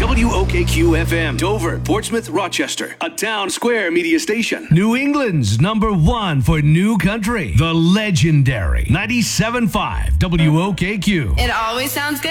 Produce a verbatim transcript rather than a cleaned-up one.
W O K Q F M, Dover, Portsmouth, Rochester, a Town Square media station. New England's number one for new country, the legendary ninety-seven point five W O K Q. It always sounds good.